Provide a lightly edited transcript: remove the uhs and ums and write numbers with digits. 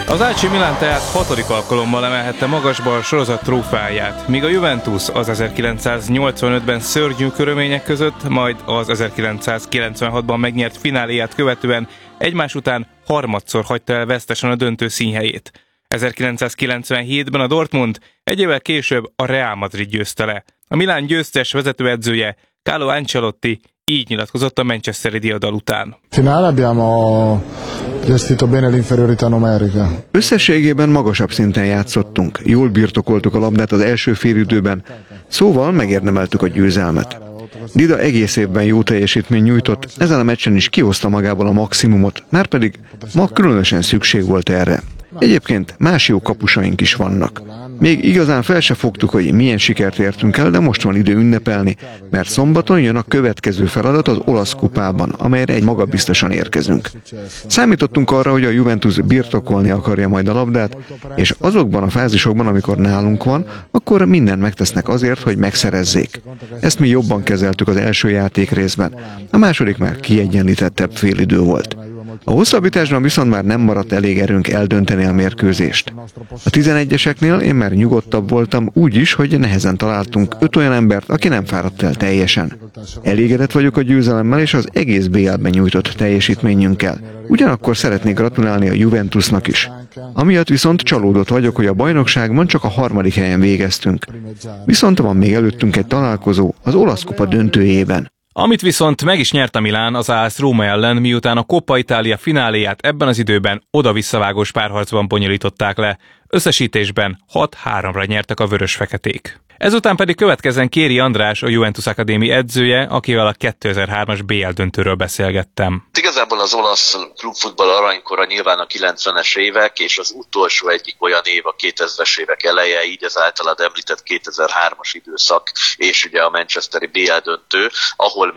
Az AC Milan tehát 6. alkalommal emelhette magasba a sorozat trófeáját, míg a Juventus az 1985-ben szörnyű körülmények között, majd az 1996-ban megnyert fináléját követően egymás után harmadszor hagyta el vesztesen a döntő színhelyét. 1997-ben a Dortmund, egy évvel később a Real Madrid győzte le. A Milán győztes vezetőedzője Carlo Ancelotti így nyilatkozott a manchesteri diadal után. Összességében magasabb szinten játszottunk, jól birtokoltuk a labdát az első félidőben, szóval megérdemeltük a győzelmet. Dida egész évben jó teljesítmény nyújtott, ezen a meccsen is kihozta magából a maximumot, márpedig ma különösen szükség volt erre. Egyébként más jó kapusaink is vannak. Még igazán fel se fogtuk, hogy milyen sikert értünk el, de most van idő ünnepelni, mert szombaton jön a következő feladat az olasz kupában, amelyre egy magabiztosan érkezünk. Számítottunk arra, hogy a Juventus birtokolni akarja majd a labdát, és azokban a fázisokban, amikor nálunk van, akkor mindent megtesznek azért, hogy megszerezzék. Ezt mi jobban kezeltük az első játékrészben, a második már kiegyenlítettebb félidő volt. A hosszabbításban viszont már nem maradt elég erőnk eldönteni a mérkőzést. A 11-eseknél én már nyugodtabb voltam úgy is, hogy nehezen találtunk 5 olyan embert, aki nem fáradt el teljesen. Elégedett vagyok a győzelemmel és az egész BL-ben nyújtott teljesítményünkkel. Ugyanakkor szeretnék gratulálni a Juventusnak is. Amiatt viszont csalódott vagyok, hogy a bajnokságban csak a 3. helyen végeztünk. Viszont van még előttünk egy találkozó az olasz kupa döntőjében. Amit viszont meg is nyert a Milán az AS Róma ellen, miután a Coppa Italia fináléját ebben az időben oda-visszavágós párharcban bonyolították le. Összesítésben 6-3-ra nyertek a vörös-feketék. Ezután pedig következzen Kéri András, a Juventus Akadémi edzője, akivel a 2003-as BL döntőről beszélgettem. Igazából az olasz klubfutball aranykora nyilván a 90-es évek, és az utolsó egyik olyan év a 2000-es évek eleje, így az általad említett 2003-as időszak, és ugye a manchesteri BL döntő, ahol